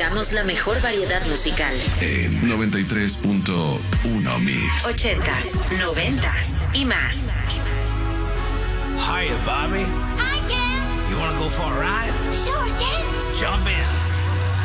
buscamos la mejor variedad musical. En 93.1 Mix. 80s, 90s y más. Hiya, Bobby. Hi, Ken. You wanna go for a ride? Sure, Ken. Jump in.